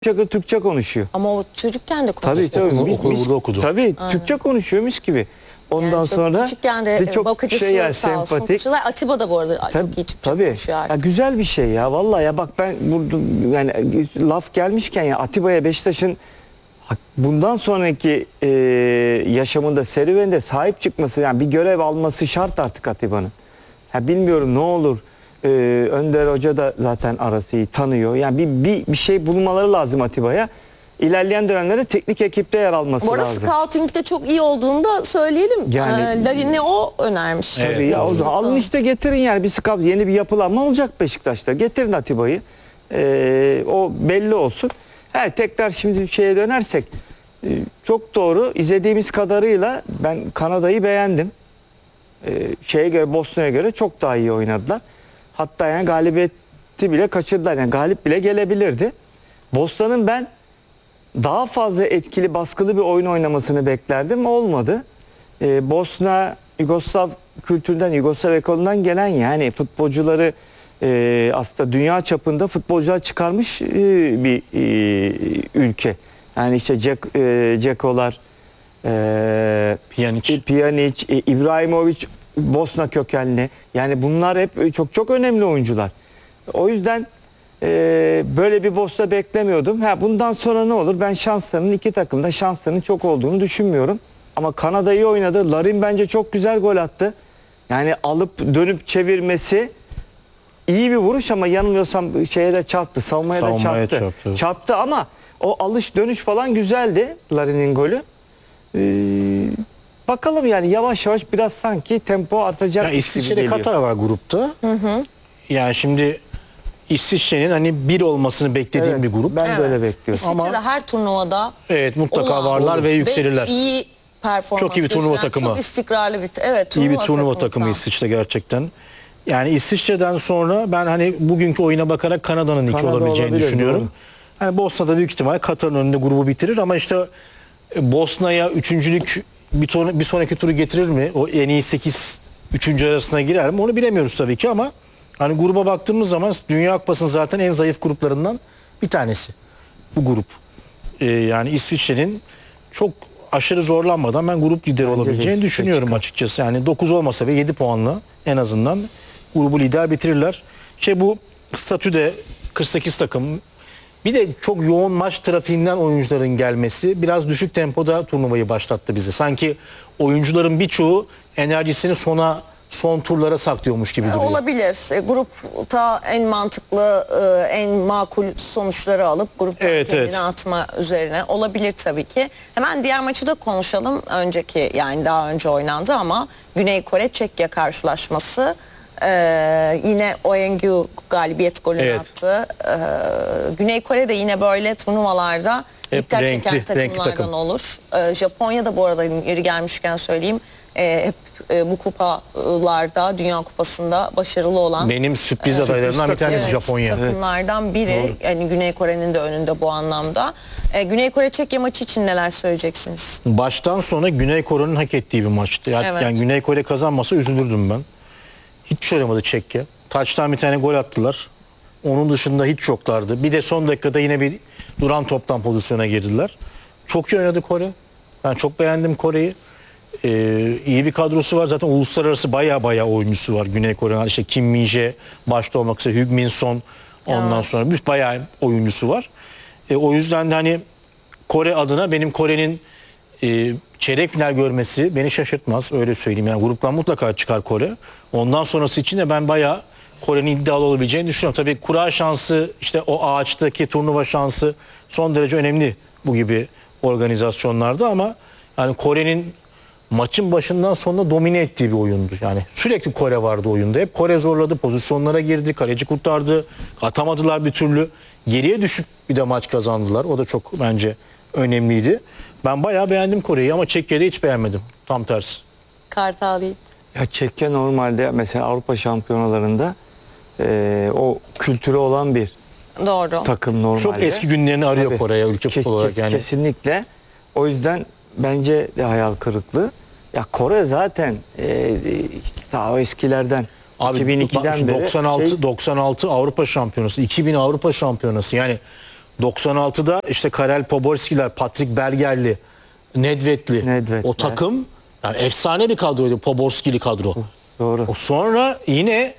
Türkçe konuşuyor. Ama o çocukken de konuşuyor. Tabii. Okulu burada okudu. Tabii Türkçe konuşuyormuş gibi. Ondan Yani sonra küçükken de çok bakıcısı ya, sağ olsun. sempatik. Atiba da bu arada çok iyi Türkçe konuşuyor Ya artık. güzel bir şey ya vallahi ya, bak ben burada yani laf gelmişken ya Atiba'ya Beşiktaş'ın bundan sonraki yaşamında, serüveninde sahip çıkması, yani bir görev alması şart artık Atiba'nın. Ya bilmiyorum ne olur. Önder Hoca da zaten arası iyi, tanıyor. Yani bir şey bulmaları lazım Atiba'ya. İlerleyen dönemlerde teknik ekipte yer alması Bu arada lazım. scouting'de çok iyi olduğunu da söyleyelim. Yani- Larin'i o önermiş. Tabii ya, o zaman alın işte, getirin yani bir scout, yeni bir yapılanma olacak Beşiktaş'ta. Getirin Atiba'yı. O belli olsun. Tekrar şimdi şeye dönersek, çok doğru, izlediğimiz kadarıyla ben Kanada'yı beğendim. Şeye göre, Bosna'ya göre çok daha iyi oynadılar. Hatta yani galibiyeti bile kaçırdılar. Yani galip bile gelebilirdi. Bosna'nın ben daha fazla etkili, baskılı bir oyun oynamasını beklerdim. Olmadı. Bosna, Yugoslav kültüründen, Yugoslav ekolünden gelen, yani futbolcuları aslında dünya çapında futbolcular çıkarmış bir ülke. Yani işte Cekolar, Pjanic, İbrahimovic Bosna kökenli. Yani bunlar hep çok önemli oyuncular. O yüzden böyle bir Bosna beklemiyordum. Bundan sonra ne olur? Ben şanslarının, iki takımda şanslarının çok olduğunu düşünmüyorum. Ama Kanada iyi oynadı. Larin bence çok güzel gol attı. Yani alıp dönüp çevirmesi iyi bir vuruş ama yanılmıyorsam şeye de çarptı. Savunmaya da çarptı. Çarptı ama o alış dönüş falan güzeldi, Larin'in golü. Bakalım yani yavaş yavaş biraz sanki tempo artacak gibi İsviçre'de geliyor. Katar var grupta. Yani şimdi İsviçre'nin hani bir olmasını beklediğim bir grup. Ben de öyle bekliyorum. İsviçre'de her turnuvada mutlaka varlar ve yükselirler. Ve iyi performans Çok iyi bir turnuva gösteren, takımı. Çok istikrarlı bir İyi bir turnuva takımı İsviçre gerçekten. Yani İsviçre'den sonra ben hani bugünkü oyuna bakarak Kanada'nın iki olabileceğini düşünüyorum. Doğru. Yani Bosna'da büyük ihtimal Katar'ın önünde grubu bitirir ama işte Bosna'ya üçüncülük bir sonraki turu getirir mi? O en iyi 8 üçüncü arasına girer mi? Onu bilemiyoruz tabii ki ama hani gruba baktığımız zaman Dünya Kupası'nın zaten en zayıf gruplarından bir tanesi bu grup. Yani İsviçre'nin çok aşırı zorlanmadan ben grup lideri olabileceğini düşünüyorum açıkçası. Yani 9 olmasa ve 7 puanla en azından grubu lider bitirirler. Bu statüde 48 takım, bir de çok yoğun maç trafiğinden oyuncuların gelmesi biraz düşük tempoda turnuvayı başlattı bize. Sanki oyuncuların birçoğu enerjisini son turlara saklıyormuş gibi duruyor. Olabilir. Grupta en mantıklı, en makul sonuçları alıp gruptan kendini atma üzerine olabilir tabii ki. Hemen diğer maçı da konuşalım. Yani daha önce oynandı ama Güney Kore Çekya karşılaşması. Yine Oyeongu galibiyet golünü attı. Güney Kore de yine böyle turnuvalarda dikkat çeken takımlardan olur. Japonya da bu arada yeri gelmişken söyleyeyim, hep bu kupalarda, Dünya Kupası'nda başarılı olan benim sürpriz adaylarımdan bir tanesi Japonya. Takımlardan biri. Yani Güney Kore'nin de önünde bu anlamda. Güney Kore Çekya maçı için neler söyleyeceksiniz? Baştan sona Güney Kore'nin hak ettiği bir maçtı. Yani Güney Kore kazanmasa üzülürdüm ben. Hiçbir şey olamadı Çekya. Taçtan bir tane gol attılar. Onun dışında hiç yoklardı. Bir de son dakikada yine bir duran toptan pozisyona girdiler. Çok iyi oynadı Kore. Ben çok beğendim Kore'yi. İyi bir kadrosu var. Zaten uluslararası baya oyuncusu var Güney Kore'nin. İşte Kim Min-jae başta olmak üzere, Hugh Min-son, ondan sonra bir bayağı oyuncusu var. O yüzden de hani Kore adına benim Kore'nin çeyrek final görmesi beni şaşırtmaz, öyle söyleyeyim. Yani gruptan mutlaka çıkar Kore. Ondan sonrası için de ben bayağı Kore'nin iddialı olabileceğini düşünüyorum. Tabii kura şansı, işte o ağaçtaki turnuva şansı son derece önemli bu gibi organizasyonlarda ama yani Kore'nin maçın başından sonuna domine ettiği bir oyundu. Yani sürekli Kore vardı oyunda. Hep Kore zorladı, pozisyonlara girdi, kaleci kurtardı, atamadılar bir türlü. Geriye düşüp bir de maç kazandılar. O da çok bence önemliydi. Ben bayağı beğendim Kore'yi ama Çekya'da hiç beğenmedim. Tam tersi. Kartal Yiğit. Ya Çekya normalde mesela Avrupa şampiyonalarında o kültürü olan bir takım normalde. Çok eski günlerini arıyor Kore'ye ülke olarak yani. Kesinlikle. O yüzden bence de hayal kırıklığı. Ya Kore zaten daha o eskilerden, Abi, 2002'den beri 96 Avrupa Şampiyonası, 2000 Avrupa Şampiyonası, yani 96'da işte Karel Poborskiler, Patrick Bergerli, Nedvedli Nedved, o takım yani efsane bir kadroydu, Poborskili kadro. Doğru. O sonra yine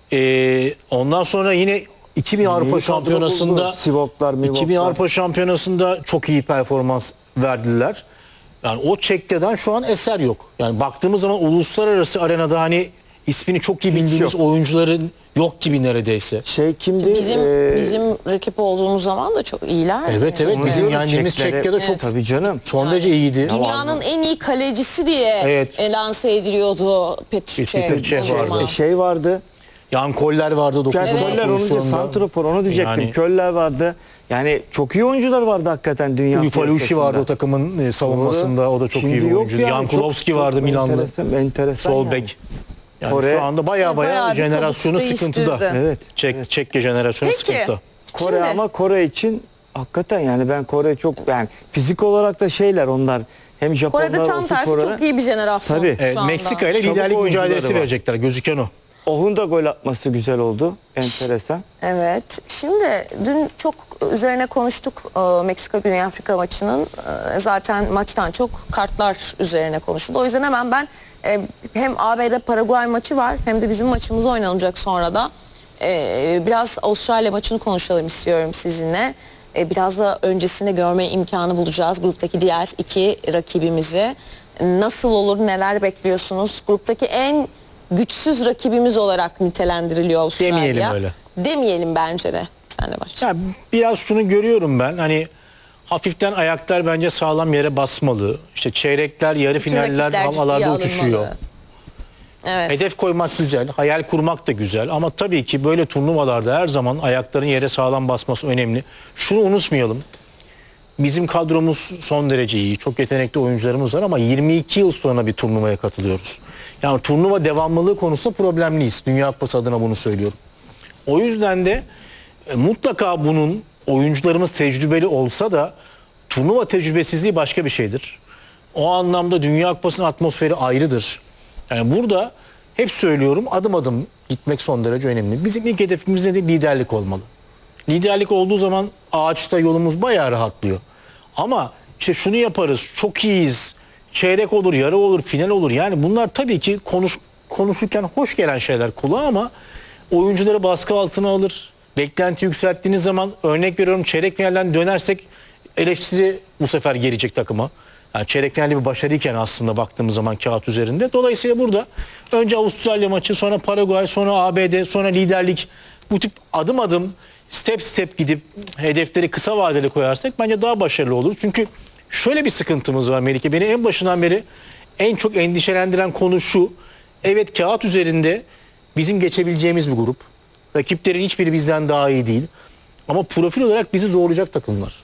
ondan sonra yine 2000 Avrupa kadro Şampiyonası'nda buldu. Sivoplar, 2000 Mivoplar. Avrupa Şampiyonası'nda çok iyi performans verdiler. Yani o çekteden şu an eser yok. Yani baktığımız zaman uluslararası arenada hani ismini çok iyi bildiğimiz yok. oyuncuların yok gibi neredeyse. Kimdi? Bizim rakip olduğumuz zaman da çok iyiler. Evet Onu bizim diyorum, yendiğimiz Çekleri- Çekya'da çok Tabii canım. son derece iyiydi. Dünyanın en iyi kalecisi diye Evet. lanse ediliyordu Petr Cech. Petr Cech o zaman. vardı. Vardı. Yan Koller vardı 9 Yani Köller onu diyecektim. Santrafor onu diyecektim. Yani- Köller vardı. Yani çok iyi oyuncular vardı hakikaten dünya Falucci piyasasında. vardı o takımın savunmasında. O da çok Şimdi iyi bir yok oyuncu. yani, Jan çok- Kulowski çok vardı Milanlı. enteresan Sol yani. bek. Yani Kore- şu anda Bayağı bayağı bir jenerasyonu kabuk sıkıntıda. değiştirdi. Evet. Çekya jenerasyonu Peki. sıkıntıda. Kore Şimdi- ama Kore için hakikaten yani ben Kore çok yani fizik olarak da şeyler onlar hem Japonlar Kore'de tam olsun tersi Kore. çok iyi bir jenerasyon Tabii. şu anda. Meksika ile Çabuk liderlik oyuncuları mücadelesi var. verecekler. Gözüken o. Ohun da gol atması güzel oldu. Enteresan. Evet. Şimdi dün çok üzerine konuştuk Meksika Güney Afrika maçının. Zaten maçtan çok kartlar üzerine konuşuldu. O yüzden hemen ben hem ABD Paraguay maçı var hem de bizim maçımız oynanacak sonra da. Biraz Avustralya maçını konuşalım istiyorum sizinle. Biraz da öncesinde görme imkanı bulacağız gruptaki diğer iki rakibimizi. Nasıl olur, neler bekliyorsunuz? Gruptaki en güçsüz rakibimiz olarak nitelendiriliyor Avustralya. Demeyelim öyle. Demeyelim bence de. Sen de başla. Ya biraz şunu görüyorum ben. Hani hafiften ayaklar bence sağlam yere basmalı. İşte çeyrekler, yarı Bütün finaller rakipler ciddiye havalarda alınmalı. uçuşuyor. Evet. Hedef koymak güzel, hayal kurmak da güzel ama tabii ki böyle turnuvalarda her zaman ayakların yere sağlam basması önemli. Şunu unutmayalım. Bizim kadromuz son derece iyi. Çok yetenekli oyuncularımız var ama 22 yıl sonra bir turnuvaya katılıyoruz. Yani turnuva devamlılığı konusunda problemliyiz. Dünya Kupası adına bunu söylüyorum. O yüzden de mutlaka bunun oyuncularımız tecrübeli olsa da turnuva tecrübesizliği başka bir şeydir. O anlamda Dünya Kupası'nın atmosferi ayrıdır. Yani burada hep söylüyorum adım adım gitmek son derece önemli. Bizim ilk hedefimiz de liderlik olmalı. Liderlik olduğu zaman ağaçta yolumuz bayağı rahatlıyor. Ama işte şunu yaparız, çok iyiyiz, çeyrek olur, yarı olur, final olur. Yani bunlar tabii ki konuşurken hoş gelen şeyler kulağa ama oyuncuları baskı altına alır. Beklenti yükselttiğiniz zaman örnek veriyorum çeyrek finalden dönersek eleştiri bu sefer gelecek takıma. Yani çeyrek finalde bir başarıyken aslında baktığımız zaman kağıt üzerinde. Dolayısıyla burada önce Avustralya maçı, sonra Paraguay, sonra ABD, sonra liderlik bu tip adım adım step step gidip hedefleri kısa vadeli koyarsak bence daha başarılı olur. Çünkü şöyle bir sıkıntımız var Melike. Beni en başından beri en çok endişelendiren konu şu. Evet kağıt üzerinde bizim geçebileceğimiz bir grup. Rakiplerin hiçbiri bizden daha iyi değil. Ama profil olarak bizi zorlayacak takımlar.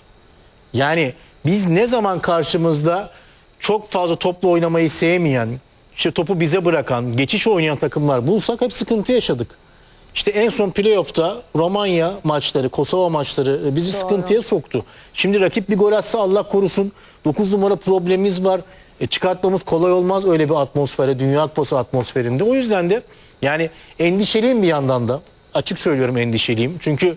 Yani biz ne zaman karşımızda çok fazla topla oynamayı sevmeyen, işte topu bize bırakan, geçiş oynayan takımlar bulsak hep sıkıntı yaşadık. İşte en son playoff'ta Romanya maçları, Kosova maçları bizi sıkıntıya soktu. Şimdi rakip bir gol atsa Allah korusun 9 numara problemimiz var. Çıkartmamız kolay olmaz öyle bir atmosfere, Dünya Kupası atmosferinde. O yüzden de yani endişeliyim bir yandan da. Açık söylüyorum endişeliyim. Çünkü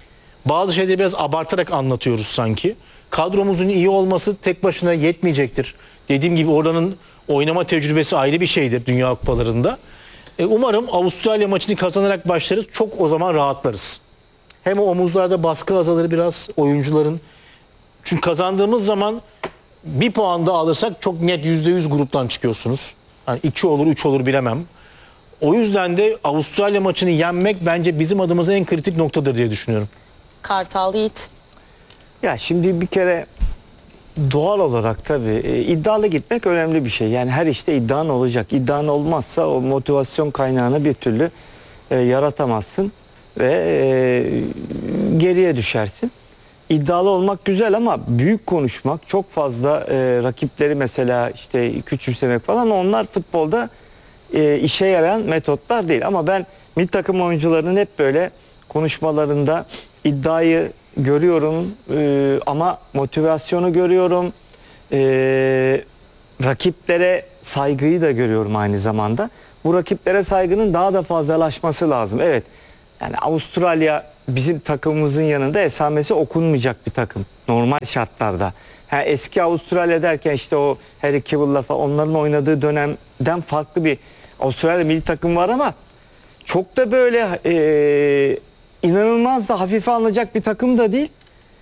bazı şeyleri biraz abartarak anlatıyoruz sanki. Kadromuzun iyi olması tek başına yetmeyecektir. Dediğim gibi oranın oynama tecrübesi ayrı bir şeydir Dünya Kupalarında. Umarım Avustralya maçını kazanarak başlarız. Çok o zaman rahatlarız. Hem o omuzlarda baskı azalır biraz oyuncuların. Çünkü kazandığımız zaman bir puan da alırsak çok net %100 gruptan çıkıyorsunuz. Yani 2 olur 3 olur bilemem. O yüzden de Avustralya maçını yenmek bence bizim adımıza en kritik noktadır diye düşünüyorum. Kartal Yiğit. Ya şimdi bir kere doğal olarak tabii iddialı gitmek önemli bir şey. Yani her işte iddian olacak. İddian olmazsa o motivasyon kaynağını bir türlü yaratamazsın ve geriye düşersin. İddialı olmak güzel ama büyük konuşmak, çok fazla rakipleri mesela işte küçümsemek falan onlar futbolda işe yarayan metotlar değil. Ama ben milli takım oyuncularının hep böyle konuşmalarında iddiayı görüyorum ama motivasyonu görüyorum. Rakiplere saygıyı da görüyorum aynı zamanda. Bu rakiplere saygının daha da fazlalaşması lazım. Evet. Yani Avustralya bizim takımımızın yanında esamesi okunmayacak bir takım normal şartlarda. Ha, eski Avustralya derken işte o Harry Kewell'la falan onların oynadığı dönemden farklı bir Avustralya milli takım var ama çok da böyle inanılmaz da hafife alınacak bir takım da değil.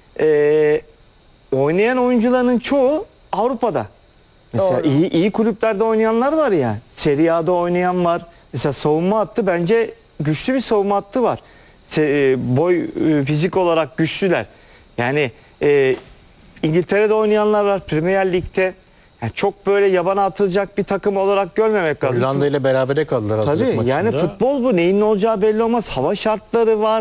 Oynayan oyuncuların çoğu Avrupa'da. Mesela Doğru. iyi kulüplerde oynayanlar var yani. Serie A'da oynayan var. Mesela savunma hattı bence güçlü bir savunma hattı var. Fizik olarak güçlüler. Yani İngiltere'de oynayanlar var. Premier Lig'de. Yani çok böyle yabana atılacak bir takım olarak görmemek lazım. Hollanda ile berabere kaldılar hazırlık Tabii maçında. yani futbol bu. Neyin ne olacağı belli olmaz. Hava şartları var.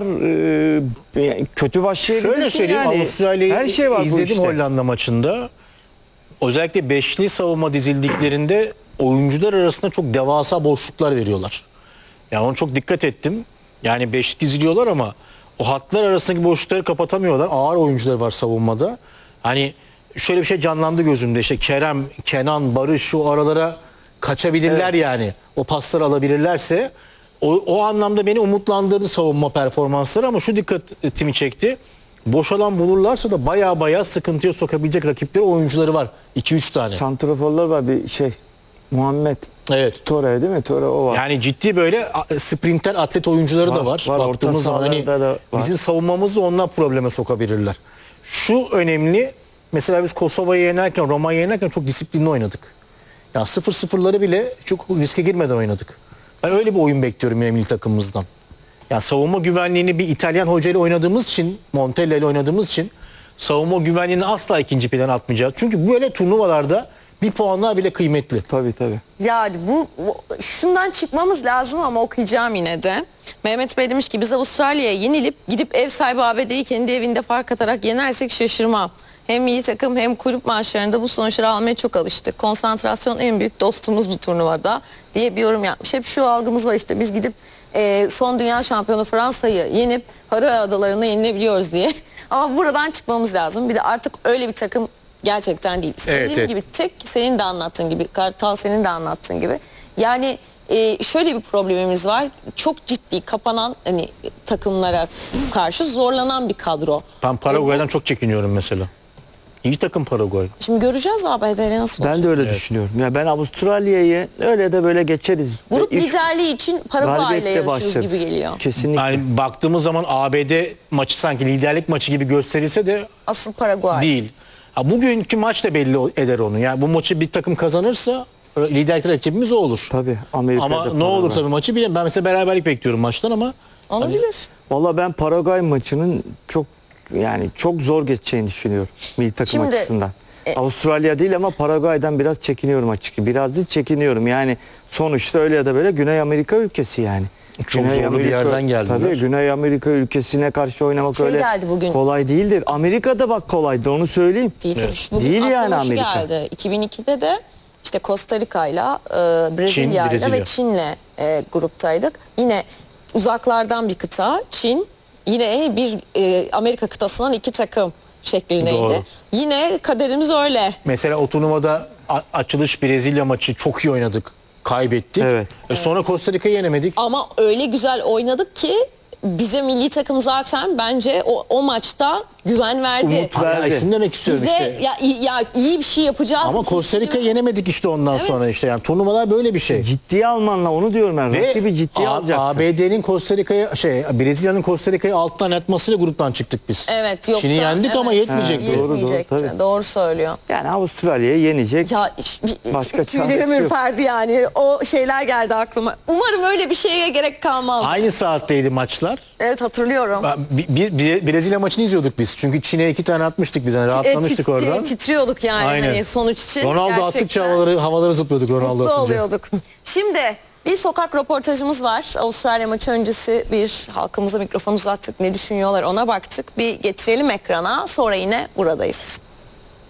Yani kötü başlayabilirsin. Şöyle söyleyeyim, yani. Avustralya'yı Her şey var bu izledim işte. Hollanda maçında. Özellikle beşli savunma dizildiklerinde oyuncular arasında çok devasa boşluklar veriyorlar. Yani ona çok dikkat ettim. Yani beşli diziliyorlar ama o hatlar arasındaki boşlukları kapatamıyorlar. Ağır oyuncular var savunmada. Hani şöyle bir şey canlandı gözümde. İşte Kerem, Kenan, Barış şu aralara kaçabilirler yani. O pasları alabilirlerse o anlamda beni umutlandırdı savunma performansları ama şu dikkatimi çekti. Boş alan bulurlarsa da baya sıkıntıya sokabilecek rakipleri oyuncuları var. 2-3 tane. Santraforlar var bir şey. Muhammed Evet. Torre değil mi? Torre o var. Yani ciddi böyle sprinter atlet oyuncuları da Var, var. var. Baktığımız Orta zaman hani sahalarda da var. bizim savunmamızı onlar probleme sokabilirler. Şu önemli. Mesela biz Kosova'yı yenerken, Romanya'yı yenerken çok disiplinli oynadık. Ya 0-0'ları bile çok riske girmeden oynadık. Ben öyle bir oyun bekliyorum yine milli takımımızdan. Ya savunma güvenliğini bir İtalyan hocayla oynadığımız için, Montella ile oynadığımız için savunma güvenliğini asla ikinci plana atmayacağız. Çünkü böyle turnuvalarda bir puanlar bile kıymetli. Tabii. Yani şundan çıkmamız lazım ama okuyacağım yine de. Mehmet Bey demiş ki biz Avustralya'ya yenilip gidip ev sahibi ABD'yi kendi evinde fark atarak yenersek şaşırmam. Hem milli takım hem kulüp maçlarında bu sonuçları almaya çok alıştık. Konsantrasyon en büyük dostumuz bu turnuvada diye bir yorum yapmış. Hep şu algımız var işte biz gidip son dünya şampiyonu Fransa'yı yenip Faroe Adaları'na yenilebiliyoruz diye. Ama buradan çıkmamız lazım. Bir de artık öyle bir takım gerçekten değil. Dediğim gibi tek senin de anlattığın gibi, Kartal senin de anlattığın gibi. Yani şöyle bir problemimiz var. Çok ciddi kapanan hani takımlara karşı zorlanan bir kadro. Ben Paraguay'dan çok çekiniyorum mesela. İyi takım Paraguay. Şimdi göreceğiz ABD'yle nasıl olacak. Ben de öyle düşünüyorum. Ya ben Avustralya'yı öyle de böyle geçeriz. Grup İlk liderliği için Paraguay ile galibiyetle yarışırız başlarız. gibi geliyor. Kesinlikle. Yani baktığımız zaman ABD maçı sanki liderlik maçı gibi gösterilse de Asıl Paraguay. değil. Ha, bugünkü maç da belli eder onu. Yani bu maçı bir takım kazanırsa liderlik rakibimiz o olur. Tabii Amerika'da. Ama ne olur tabii maçı bilemiyorum. Ben mesela beraberlik bekliyorum maçtan ama Olabilir. Valla ben Paraguay maçının çok zor geçeceğini düşünüyorum milli takım Şimdi, açısından. Avustralya değil ama Paraguay'dan biraz çekiniyorum açıkçası. Biraz değil çekiniyorum. Yani sonuçta öyle ya da böyle Güney Amerika ülkesi yani. Çok zorlu bir yerden geldiler. Tabii Güney Amerika ülkesine karşı oynamak öyle geldi bugün. kolay değildir. Amerika'da bak kolaydı onu söyleyeyim. Değil tabii. Evet. Bugün Değil yani aklıma şu Amerika. geldi. 2002'de de işte Costa Rica'yla Brezilya'yla Brezilya. ve Çin'le gruptaydık. Yine uzaklardan bir kıta Çin. Yine bir Amerika kıtasından iki takım şeklindeydi. Doğru. Yine kaderimiz öyle. mesela o turnuvada açılış Brezilya maçı çok iyi oynadık. Kaybettik. Evet. Sonra Costa Rica'yı yenemedik. Ama öyle güzel oynadık ki bize milli takım zaten bence o maçta güven verdi. Umut verdi. Yani şunu demek istiyorum Bize işte. ya iyi bir şey yapacağız. Ama Costa Rica'yı yenemedik işte ondan sonra işte. Yani turnuvalar böyle bir şey. Ciddiye almanla onu diyorum ben. Rakibi ciddiye alacaksın. ABD'nin Costa Rica'yı Brezilya'nın Costa Rica'yı alttan atmasıyla gruptan çıktık biz. Evet yoksa Çin'i yendik ama yetmeyecekti. Evet, doğru, Yetmeyecekti. tabii. Doğru söylüyor. Yani Avustralya'yı yenecek. Ya Başka tüylerim çaresi yok. ürperdi yani. O şeyler geldi aklıma. Umarım öyle bir şeye gerek kalmaz. Aynı saatteydi maçlar. Evet hatırlıyorum. Brezilya maçını izliyorduk biz. Çünkü Çin'e 2 tane atmıştık biz. Yani rahatlamıştık oradan. Titriyorduk yani Aynen. hani sonuç için. Ronaldo gerçekten attıkça havalara zıplıyorduk Ronaldo mutlu atınca. oluyorduk. Şimdi bir sokak röportajımız var. Avustralya maçı öncesi bir halkımıza mikrofon uzattık. Ne düşünüyorlar ona baktık. Bir getirelim ekrana sonra yine buradayız.